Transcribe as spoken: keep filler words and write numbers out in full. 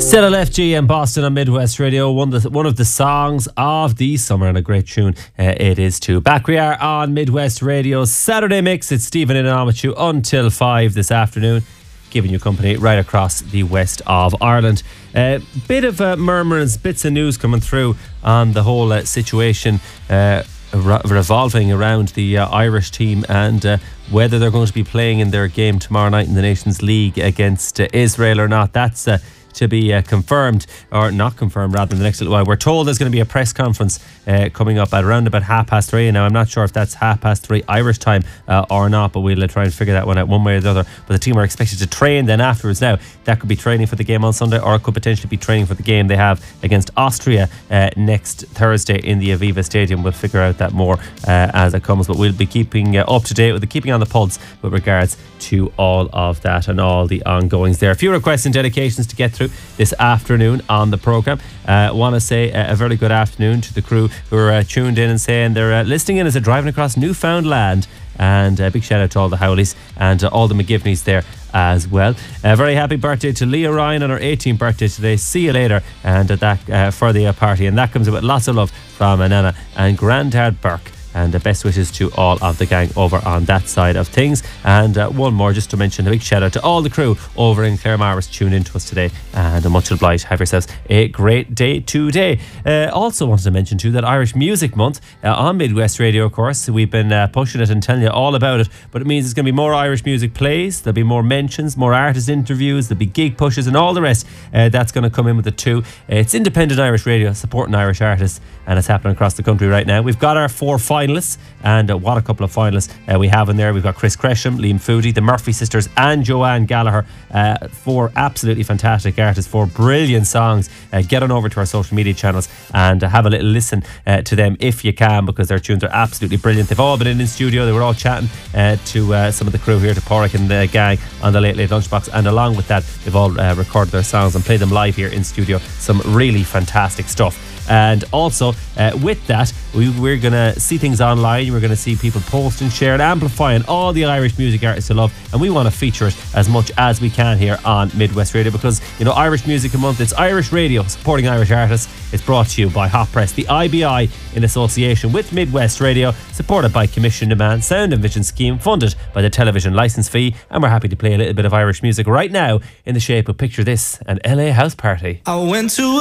Still L F G and Boston on Midwest Radio, one of the, one of the songs of the summer, and a great tune uh, it is too. Back we are on Midwest Radio's Saturday Mix. It's Stephen in and on with you until five this afternoon, giving you company right across the west of Ireland. A uh, bit of uh, murmurings, bits of news coming through on the whole uh, situation uh, re- revolving around the uh, Irish team and uh, whether they're going to be playing in their game tomorrow night in the Nations League against uh, Israel or not. That's uh, to be uh, confirmed, or not confirmed rather, in the next little while. We're told there's going to be a press conference uh, coming up at around about half past three. Now I'm not sure if that's half past three Irish time uh, or not, but we'll uh, try and figure that one out one way or the other. But the team are expected to train then afterwards. Now that could be training for the game on Sunday, or it could potentially be training for the game they have against Austria uh, next Thursday in the Aviva Stadium. We'll figure out that more uh, as it comes, but we'll be keeping uh, up to date with the keeping on the pulse with regards to all of that and all the ongoings there. A few requests and dedications to get through this afternoon on the programme. I uh, want to say uh, a very good afternoon to the crew who are uh, tuned in and saying they're uh, listening in as they're driving across Newfoundland. And a uh, big shout out to all the Howleys and uh, all the McGivneys there as well. A uh, very happy birthday to Leah Ryan on her eighteenth birthday today. See you later and uh, that uh, for the uh, party. And that comes with lots of love from uh, Nana and Grandad Burke. And the best wishes to all of the gang over on that side of things. And uh, one more just to mention, a big shout out to all the crew over in Claremorris tuned in to us today, and uh, much obliged. Have yourselves a great day today. Uh, also wanted to mention too that Irish Music Month uh, on Midwest Radio, of course, we've been uh, pushing it and telling you all about it, but it means there's going to be more Irish music plays, there'll be more mentions, more artist interviews, there'll be gig pushes and all the rest. Uh, that's going to come in with it too. Uh, it's independent Irish radio supporting Irish artists, and it's happening across the country right now. We've got our four finalists, and uh, what a couple of finalists uh, we have in there. We've got Chris Gresham, Liam Foodie, the Murphy sisters and Joanne Gallagher. Uh, four absolutely fantastic artists, four brilliant songs. Uh, get on over to our social media channels and uh, have a little listen uh, to them if you can, because their tunes are absolutely brilliant. They've all been in in studio. They were all chatting uh, to uh, some of the crew here, to Porrick and the gang on the Late Late Lunchbox, and along with that they've all uh, recorded their songs and played them live here in studio. Some really fantastic stuff. And also uh, with that we, we're going to see things online. We're going to see people posting, sharing, amplifying all the Irish music artists you love, and we want to feature it as much as we can here on Midwest Radio, because you know, Irish Music Month, it's Irish radio supporting Irish artists. It's brought to you by Hot Press, the I B I in association with Midwest Radio, supported by Commission Demand Sound and Vision Scheme, funded by the television licence fee. And we're happy to play a little bit of Irish music right now in the shape of, picture this, an L A house party. I went to